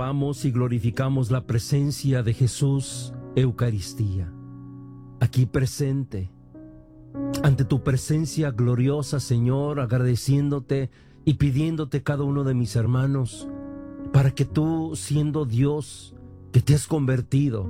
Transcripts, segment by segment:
alabamos y glorificamos la presencia de Jesús, Eucaristía, aquí presente, ante tu presencia gloriosa, Señor, agradeciéndote y pidiéndote cada uno de mis hermanos, para que tú, siendo Dios, que te has convertido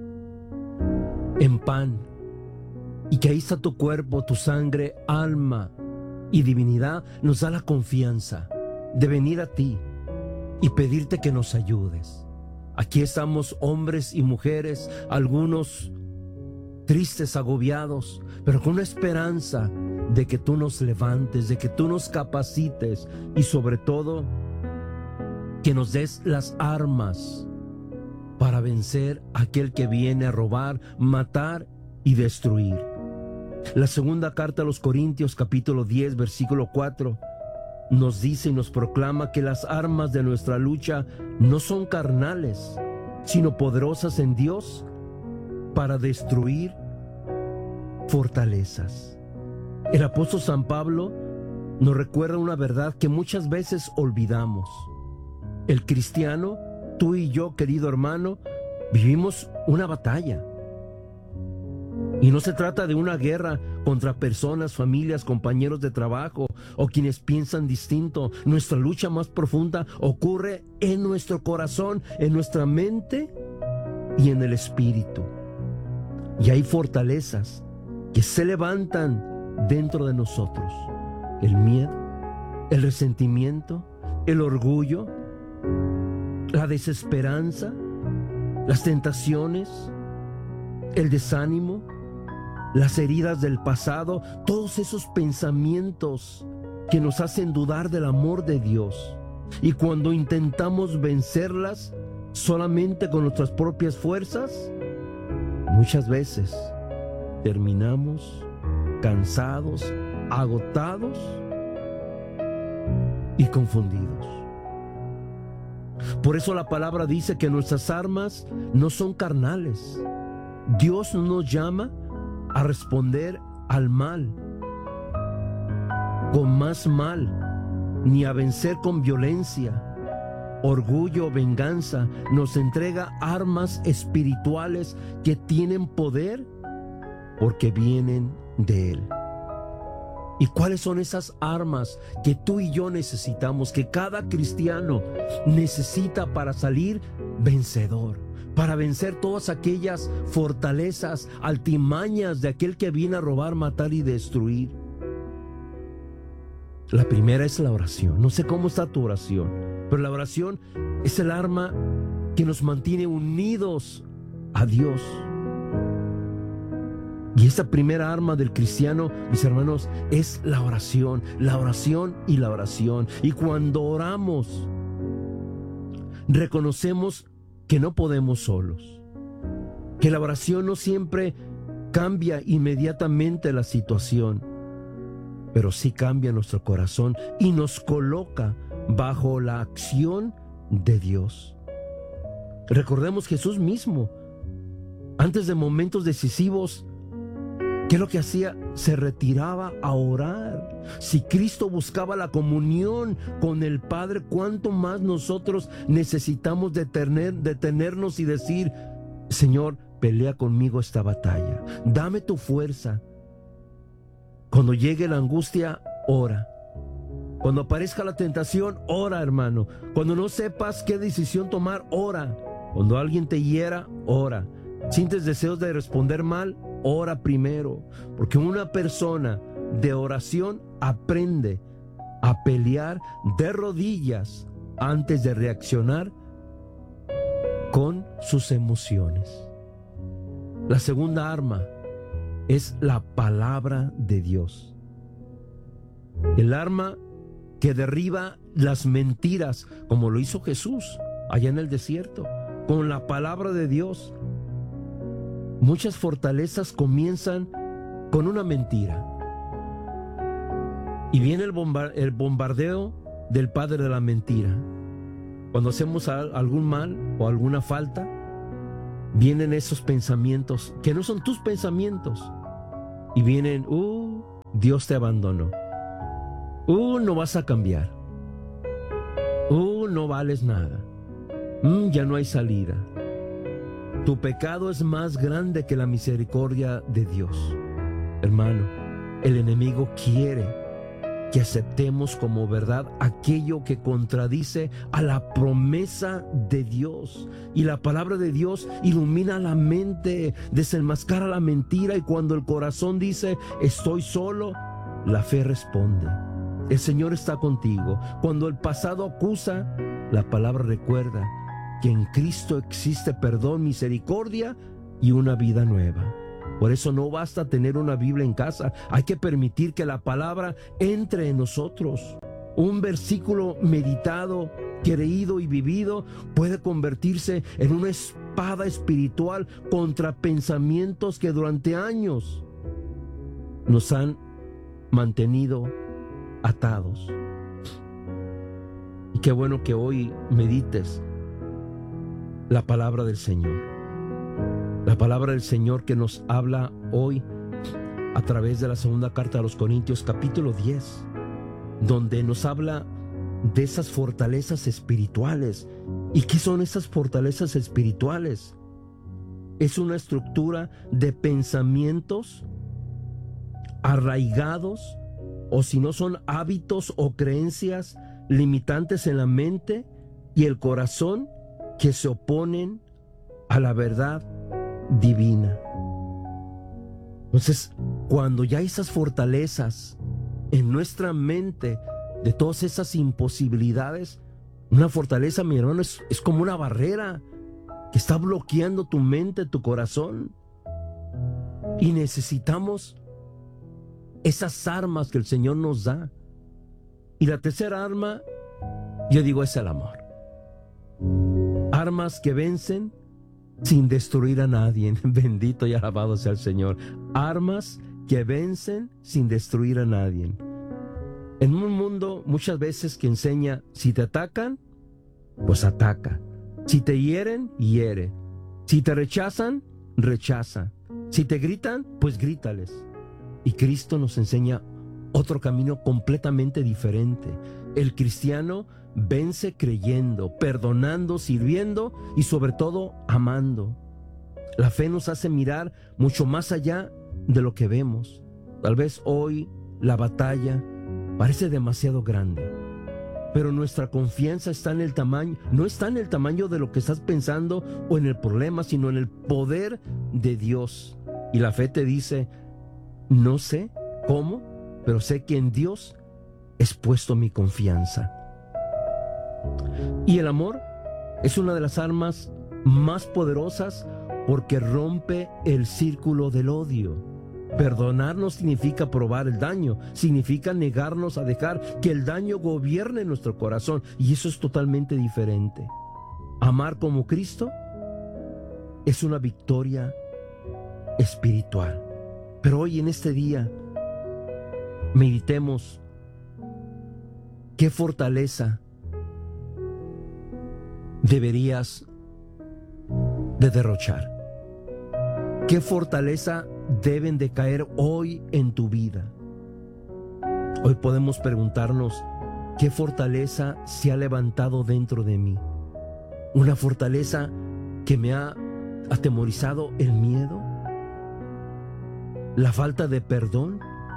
en pan, y que ahí está tu cuerpo, tu sangre, alma y divinidad, nos da la confianza de venir a ti y pedirte que nos ayudes. Aquí estamos hombres y mujeres, algunos tristes, agobiados, pero con una esperanza de que tú nos levantes, de que tú nos capacites y sobre todo que nos des las armas para vencer a aquel que viene a robar, matar y destruir. La segunda carta a los Corintios, capítulo 10, versículo 4, nos dice y nos proclama que las armas de nuestra lucha no son carnales, sino poderosas en Dios para destruir fortalezas. El apóstol San Pablo nos recuerda una verdad que muchas veces olvidamos. El cristiano, tú y yo, querido hermano, vivimos una batalla. Y no se trata de una guerra contra personas, familias, compañeros de trabajo o quienes piensan distinto. Nuestra lucha más profunda ocurre en nuestro corazón, en nuestra mente y en el espíritu. Y hay fortalezas que se levantan dentro de nosotros. El miedo, el resentimiento, el orgullo, la desesperanza, las tentaciones, el desánimo, las heridas del pasado, todos esos pensamientos que nos hacen dudar del amor de Dios. Y cuando intentamos vencerlas solamente con nuestras propias fuerzas, muchas veces terminamos cansados, agotados y confundidos. Por eso la palabra dice que nuestras armas no son carnales. Dios no nos llama a responder al mal con más mal, ni a vencer con violencia, orgullo o venganza. Nos entrega armas espirituales que tienen poder porque vienen de Él. ¿Y cuáles son esas armas que tú y yo necesitamos, que cada cristiano necesita para salir vencedor? Para vencer todas aquellas fortalezas, altimañas de aquel que viene a robar, matar y destruir. La primera es la oración. No sé cómo está tu oración, pero la oración es el arma que nos mantiene unidos a Dios. Y esta primera arma del cristiano, mis hermanos, es la oración y la oración. Y cuando oramos, reconocemos que no podemos solos, que la oración no siempre cambia inmediatamente la situación, pero sí cambia nuestro corazón y nos coloca bajo la acción de Dios. Recordemos Jesús mismo, antes de momentos decisivos, ¿qué es lo que hacía? Se retiraba a orar. Si Cristo buscaba la comunión con el Padre, ¿cuánto más nosotros necesitamos detenernos y decir: Señor, pelea conmigo esta batalla, dame tu fuerza? Cuando llegue la angustia, ora. Cuando aparezca la tentación, ora, hermano. Cuando no sepas qué decisión tomar, ora. Cuando alguien te hiera, ora. ¿Sientes deseos de responder mal? Ora primero, porque una persona de oración aprende a pelear de rodillas antes de reaccionar con sus emociones. La segunda arma es la palabra de Dios. El arma que derriba las mentiras, como lo hizo Jesús allá en el desierto, con la palabra de Dios. Muchas fortalezas comienzan con una mentira. Y viene el bombardeo del padre de la mentira. Cuando hacemos algún mal o alguna falta, vienen esos pensamientos que no son tus pensamientos. Y vienen: Dios te abandonó. No vas a cambiar. No vales nada. Ya no hay salida. Tu pecado es más grande que la misericordia de Dios. Hermano, el enemigo quiere que aceptemos como verdad aquello que contradice a la promesa de Dios. Y la palabra de Dios ilumina la mente, desenmascara la mentira, y cuando el corazón dice, estoy solo, la fe responde, el Señor está contigo. Cuando el pasado acusa, la palabra recuerda que en Cristo existe perdón, misericordia y una vida nueva. Por eso no basta tener una Biblia en casa, hay que permitir que la palabra entre en nosotros. Un versículo meditado, creído y vivido puede convertirse en una espada espiritual contra pensamientos que durante años nos han mantenido atados. Y qué bueno que hoy medites la palabra del Señor. La palabra del Señor que nos habla hoy a través de la segunda carta a los Corintios, capítulo 10, donde nos habla de esas fortalezas espirituales. ¿Y qué son esas fortalezas espirituales? Es una estructura de pensamientos arraigados, o si no, son hábitos o creencias limitantes en la mente y el corazón que se oponen a la verdad divina. Entonces, cuando ya hay esas fortalezas en nuestra mente de todas esas imposibilidades, una fortaleza, mi hermano, es como una barrera que está bloqueando tu mente, tu corazón. Y necesitamos esas armas que el Señor nos da. Y la tercera arma, yo digo, es el amor. Armas que vencen sin destruir a nadie. Bendito y alabado sea el Señor. Armas que vencen sin destruir a nadie. En un mundo muchas veces que enseña, si te atacan, pues ataca. Si te hieren, hiere. Si te rechazan, rechaza. Si te gritan, pues grítales. Y Cristo nos enseña otro camino completamente diferente. El cristiano vence creyendo, perdonando, sirviendo y sobre todo amando. La fe nos hace mirar mucho más allá de lo que vemos. Tal vez hoy la batalla parece demasiado grande, pero nuestra confianza está en el tamaño, no está en el tamaño de lo que estás pensando o en el problema, sino en el poder de Dios. Y la fe te dice, no sé cómo, pero sé que en Dios es puesto mi confianza. Y el amor es una de las armas más poderosas porque rompe el círculo del odio. Perdonar no significa probar el daño, significa negarnos a dejar que el daño gobierne nuestro corazón, y eso es totalmente diferente. Amar como Cristo es una victoria espiritual. Pero hoy en este día meditemos qué fortaleza deberías de derrochar. ¿Qué fortaleza deben de caer hoy en tu vida? Hoy podemos preguntarnos, ¿qué fortaleza se ha levantado dentro de mí? ¿Una fortaleza que me ha atemorizado el miedo? ¿La falta de perdón?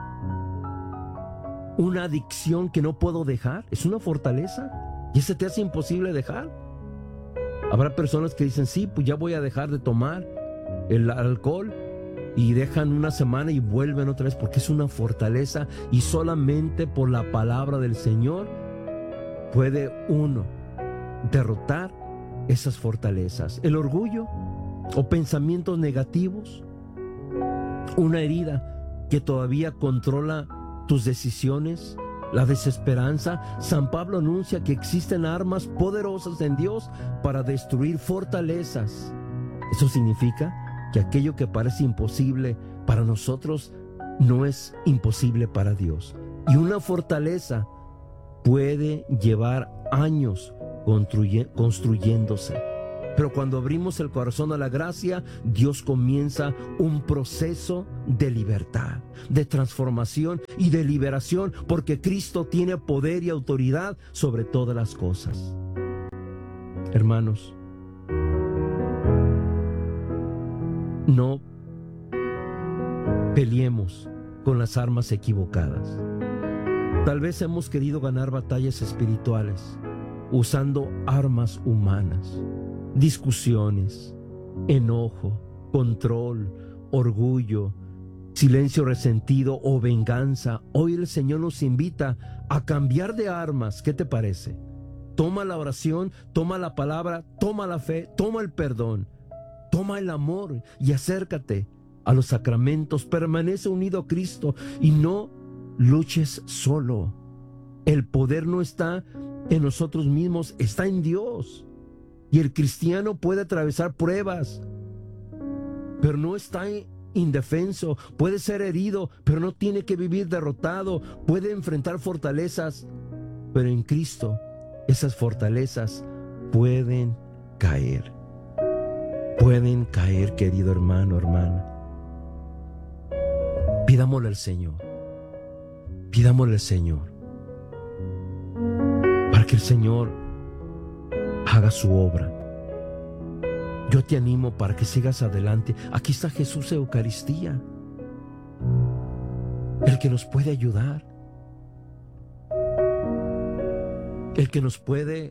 ¿Una adicción que no puedo dejar? ¿Es una fortaleza? ¿Y se te hace imposible dejar? Habrá personas que dicen, sí, pues ya voy a dejar de tomar el alcohol, y dejan una semana y vuelven otra vez porque es una fortaleza, y solamente por la palabra del Señor puede uno derrotar esas fortalezas. El orgullo o pensamientos negativos, una herida que todavía controla tus decisiones, la desesperanza. San Pablo anuncia que existen armas poderosas en Dios para destruir fortalezas. Eso significa que aquello que parece imposible para nosotros no es imposible para Dios. Y una fortaleza puede llevar años construyéndose. Pero cuando abrimos el corazón a la gracia, Dios comienza un proceso de libertad, de transformación y de liberación, porque Cristo tiene poder y autoridad sobre todas las cosas. Hermanos, no peleemos con las armas equivocadas. Tal vez hemos querido ganar batallas espirituales usando armas humanas, discusiones, enojo, control, orgullo, silencio resentido o venganza. Hoy el Señor nos invita a cambiar de armas. ¿Qué te parece? Toma la oración, toma la palabra, toma la fe, toma el perdón, toma el amor y acércate a los sacramentos. Permanece unido a Cristo y no luches solo. El poder no está en nosotros mismos, está en Dios. Y el cristiano puede atravesar pruebas, pero no está indefenso. Puede ser herido, pero no tiene que vivir derrotado. Puede enfrentar fortalezas, pero en Cristo esas fortalezas pueden caer. Pueden caer, querido hermano, hermana. Pidámosle al Señor. Pidámosle al Señor para que el Señor haga su obra. Yo te animo para que sigas adelante. Aquí está Jesús Eucaristía, el que nos puede ayudar, el que nos puede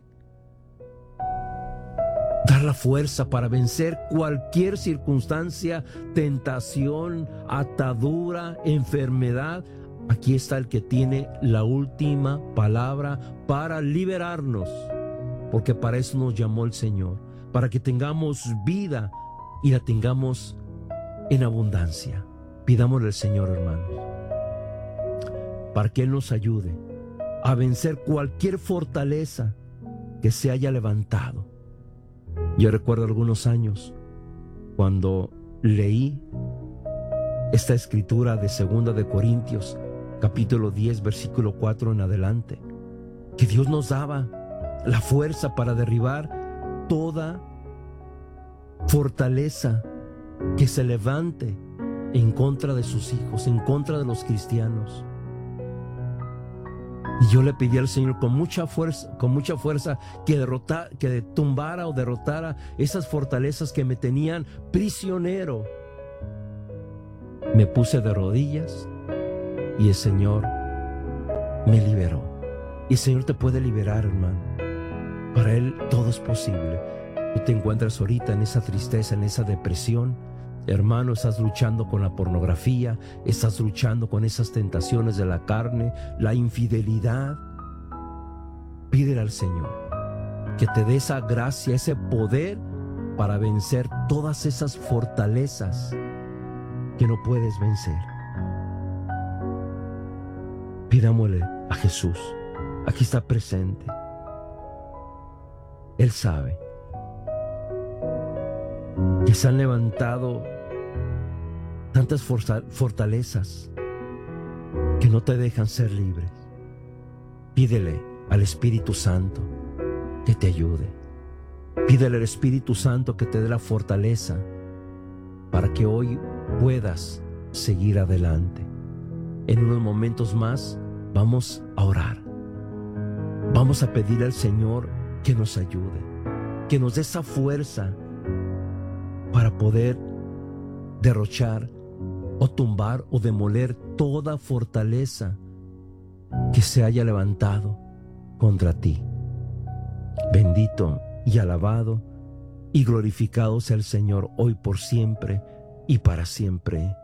dar la fuerza para vencer cualquier circunstancia, tentación, atadura, enfermedad. Aquí está el que tiene la última palabra para liberarnos, porque para eso nos llamó el Señor, para que tengamos vida y la tengamos en abundancia. Pidámosle al Señor, hermanos, para que Él nos ayude a vencer cualquier fortaleza que se haya levantado. Yo recuerdo algunos años cuando leí esta escritura de 2 de Corintios, capítulo 10, versículo 4 en adelante, que Dios nos daba la fuerza para derribar toda fortaleza que se levante en contra de sus hijos, en contra de los cristianos. Y yo le pedí al Señor con mucha fuerza que tumbara o derrotara esas fortalezas que me tenían prisionero. Me puse de rodillas y el Señor me liberó. Y el Señor te puede liberar, hermano. Para Él todo es posible. Tú te encuentras ahorita en esa tristeza, en esa depresión. Hermano, estás luchando con la pornografía, estás luchando con esas tentaciones de la carne, la infidelidad. Pídele al Señor que te dé esa gracia, ese poder para vencer todas esas fortalezas que no puedes vencer. Pidámosle a Jesús. Aquí está presente. Él sabe que se han levantado tantas fortalezas que no te dejan ser libres. Pídele al Espíritu Santo que te ayude. Pídele al Espíritu Santo que te dé la fortaleza para que hoy puedas seguir adelante. En unos momentos más vamos a orar. Vamos a pedir al Señor que nos ayude, que nos dé esa fuerza para poder derrochar o tumbar o demoler toda fortaleza que se haya levantado contra ti. Bendito y alabado y glorificado sea el Señor hoy por siempre y para siempre.